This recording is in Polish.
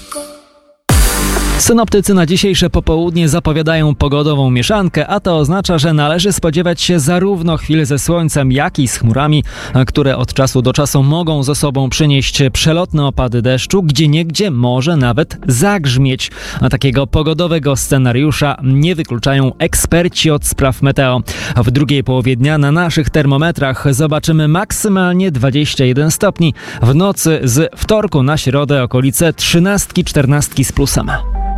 Synoptycy na dzisiejsze popołudnie zapowiadają pogodową mieszankę, a to oznacza, że należy spodziewać się zarówno chwil ze słońcem, jak i z chmurami, które od czasu do czasu mogą ze sobą przynieść przelotne opady deszczu, gdzieniegdzie może nawet zagrzmieć. A takiego pogodowego scenariusza nie wykluczają eksperci od spraw meteo. W drugiej połowie dnia na naszych termometrach zobaczymy maksymalnie 21 stopni. W nocy z wtorku na środę okolice 13-14 z plusem.